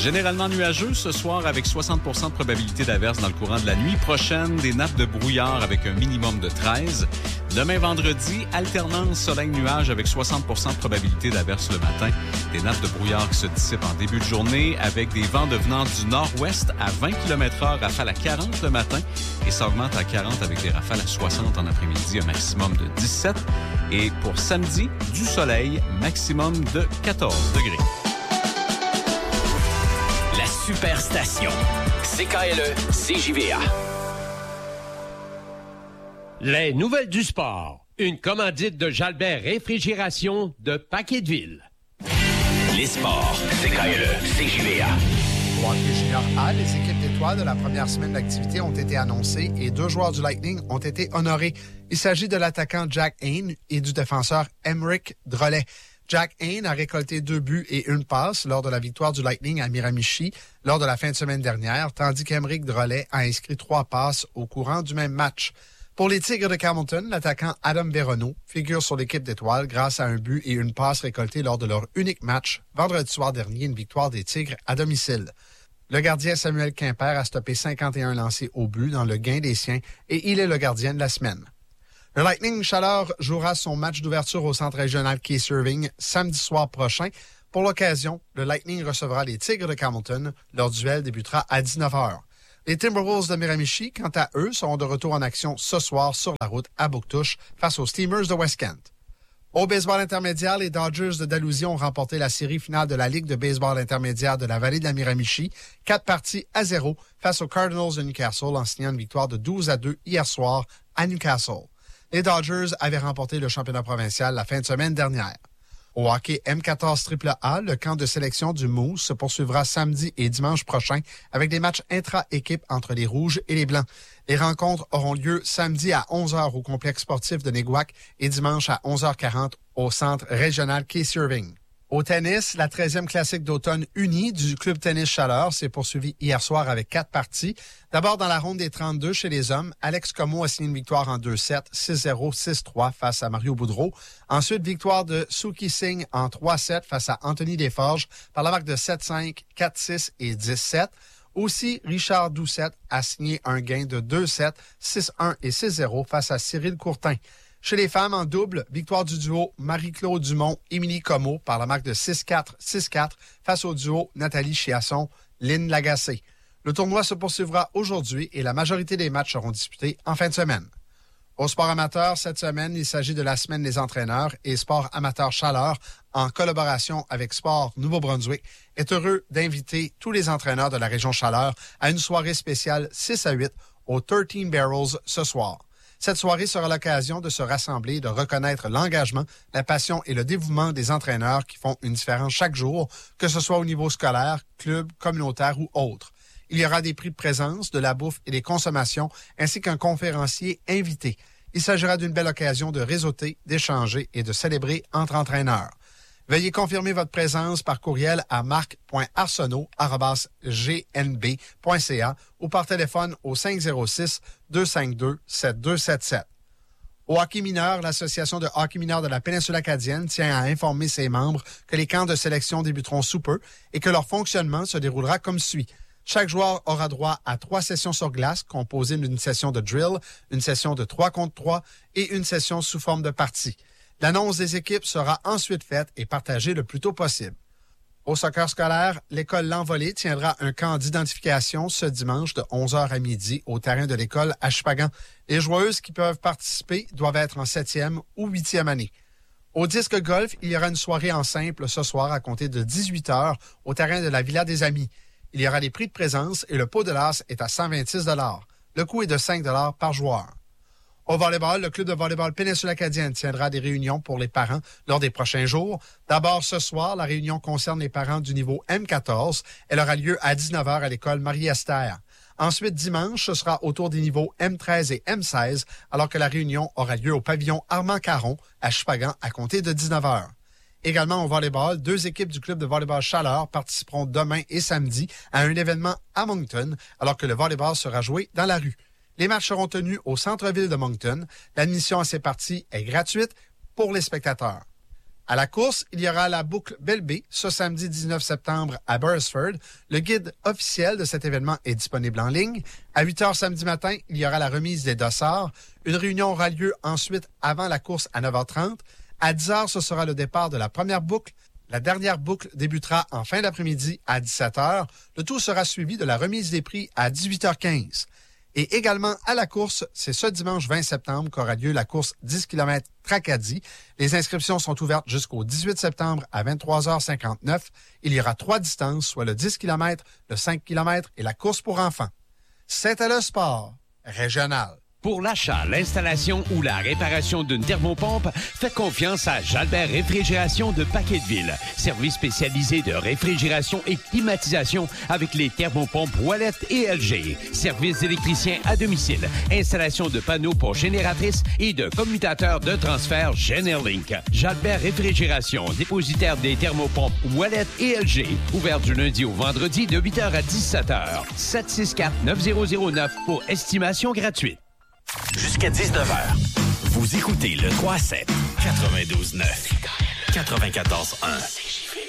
Généralement nuageux ce soir avec 60% de probabilité d'averse dans le courant de la nuit prochaine. Des nappes de brouillard avec un minimum de 13. Demain vendredi, alternance soleil-nuage avec 60% de probabilité d'averse le matin. Des nappes de brouillard qui se dissipent en début de journée avec des vents devenant du nord-ouest à 20 km/h, rafales à 40 le matin. Et ça augmente à 40 avec des rafales à 60 en après-midi, un maximum de 17. Et pour samedi, du soleil, maximum de 14 degrés. La Superstation. CKLE, CJVA. Les nouvelles du sport. Une commandite de Jalbert Réfrigération de Paqueteville. Les sports. CKLE, CJVA. Au hockey junior A, les équipes d'étoiles de la première semaine d'activité ont été annoncées et 2 joueurs du Lightning ont été honorés. Il s'agit de l'attaquant Jack Hayne et du défenseur Émeric Drolet. Jack Hayne a récolté 2 buts et 1 passe lors de la victoire du Lightning à Miramichi lors de la fin de semaine dernière, tandis qu'Émeric Drolet a inscrit 3 passes au courant du même match. Pour les Tigres de Carleton, l'attaquant Adam Veronneau figure sur l'équipe d'étoiles grâce à 1 but et 1 passe récoltés lors de leur unique match vendredi soir dernier, une victoire des Tigres à domicile. Le gardien Samuel Quimper a stoppé 51 lancés au but dans le gain des siens et il est le gardien de la semaine. Le Lightning Chaleur jouera son match d'ouverture au centre régional Case Irving samedi soir prochain. Pour l'occasion, le Lightning recevra les Tigres de Carleton. Leur duel débutera à 19h. Les Timberwolves de Miramichi, quant à eux, seront de retour en action ce soir sur la route à Bouctouche face aux Steamers de West Kent. Au baseball intermédiaire, les Dodgers de Dalhousie ont remporté la série finale de la Ligue de baseball intermédiaire de la vallée de la Miramichi, 4-0 face aux Cardinals de Newcastle en signant une victoire de 12-2 hier soir à Newcastle. Les Dodgers avaient remporté le championnat provincial la fin de semaine dernière. Au hockey M14 AAA, le camp de sélection du Moose se poursuivra samedi et dimanche prochain avec des matchs intra-équipe entre les Rouges et les Blancs. Les rencontres auront lieu samedi à 11h au complexe sportif de Néguac et dimanche à 11h40 au centre régional Case Irving. Au tennis, la 13e classique d'automne unie du Club Tennis Chaleur s'est poursuivie hier soir avec 4 parties. D'abord, dans la ronde des 32 chez les hommes, Alex Comeau a signé une victoire en 2-7, 6-0, 6-3 face à Mario Boudreau. Ensuite, victoire de Suki Singh en 3-7 face à Anthony Desforges par la marque de 7-5, 4-6 et 10-7. Aussi, Richard Doucette a signé un gain de 2-7, 6-1 et 6-0 face à Cyril Courtin. Chez les femmes, en double, victoire du duo Marie-Claude Dumont-Émilie Comeau par la marque de 6-4, 6-4 face au duo Nathalie Chiasson-Lynn Lagacé. Le tournoi se poursuivra aujourd'hui et la majorité des matchs seront disputés en fin de semaine. Au sport amateur, cette semaine, il s'agit de la semaine des entraîneurs et Sport amateur Chaleur, en collaboration avec Sport Nouveau-Brunswick, est heureux d'inviter tous les entraîneurs de la région Chaleur à une soirée spéciale 6 à 8 au 13 Barrels ce soir. Cette soirée sera l'occasion de se rassembler et de reconnaître l'engagement, la passion et le dévouement des entraîneurs qui font une différence chaque jour, que ce soit au niveau scolaire, club, communautaire ou autre. Il y aura des prix de présence, de la bouffe et des consommations, ainsi qu'un conférencier invité. Il s'agira d'une belle occasion de réseauter, d'échanger et de célébrer entre entraîneurs. Veuillez confirmer votre présence par courriel à marc.arsenault@gnb.ca ou par téléphone au 506-252-7277. Au hockey mineur, l'Association de hockey mineur de la péninsule acadienne tient à informer ses membres que les camps de sélection débuteront sous peu et que leur fonctionnement se déroulera comme suit. Chaque joueur aura droit à 3 sessions sur glace composées d'une session de drill, une session de 3 contre 3 et une session sous forme de partie. L'annonce des équipes sera ensuite faite et partagée le plus tôt possible. Au soccer scolaire, l'école L'Envolée tiendra un camp d'identification ce dimanche de 11h à midi au terrain de l'école à Chupagan. Les joueuses qui peuvent participer doivent être en 7e ou 8e année. Au disque golf, il y aura une soirée en simple ce soir à compter de 18h au terrain de la Villa des Amis. Il y aura des prix de présence et le pot de l'as est à 126 $. Le coût est de 5 $ par joueur. Au volleyball, le club de volleyball péninsule acadienne tiendra des réunions pour les parents lors des prochains jours. D'abord, ce soir, la réunion concerne les parents du niveau M14. Elle aura lieu à 19h à l'école Marie-Esther. Ensuite, dimanche, ce sera autour des niveaux M13 et M16, alors que la réunion aura lieu au pavillon Armand-Caron à Chupagan à compter de 19h. Également au volleyball, 2 équipes du club de volleyball Chaleur participeront demain et samedi à un événement à Moncton, alors que le volleyball sera joué dans la rue. Les matchs seront tenus au centre-ville de Moncton. L'admission à ces parties est gratuite pour les spectateurs. À la course, il y aura la boucle Belle-Baie ce samedi 19 septembre à Beresford. Le guide officiel de cet événement est disponible en ligne. À 8 h samedi matin, il y aura la remise des dossards. Une réunion aura lieu ensuite avant la course à 9h30. À 10 h, ce sera le départ de la première boucle. La dernière boucle débutera en fin d'après-midi à 17 h. Le tout sera suivi de la remise des prix à 18h15. Et également à la course, c'est ce dimanche 20 septembre qu'aura lieu la course 10 km Tracadie. Les inscriptions sont ouvertes jusqu'au 18 septembre à 23h59. Il y aura 3 distances, soit le 10 km, le 5 km et la course pour enfants. C'était le sport régional. Pour l'achat, l'installation ou la réparation d'une thermopompe, faites confiance à Jalbert Réfrigération de Paquetteville. Service spécialisé de réfrigération et climatisation avec les thermopompes Ouellet et LG. Service d'électricien à domicile. Installation de panneaux pour génératrices et de commutateurs de transfert Generlink. Jalbert Réfrigération, dépositaire des thermopompes Ouellet et LG. Ouvert du lundi au vendredi de 8h à 17h. 764-9009 pour estimation gratuite. Jusqu'à 19h, vous écoutez le 3-7, 92-9, 94-1.